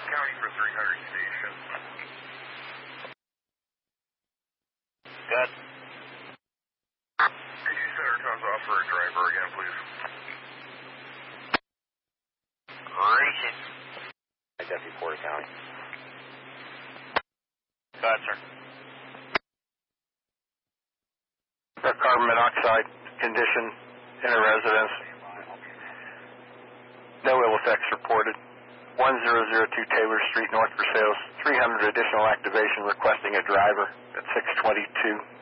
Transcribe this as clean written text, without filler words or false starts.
County for 300 station. Good. Could you set our times off for a driver again, please? Reaching. Deputy Porter County. Go ahead, sir. For carbon monoxide condition in a residence. No ill effects reported. 1002 Taylor Street, North Versailles. 300 additional activation requesting a driver at 622.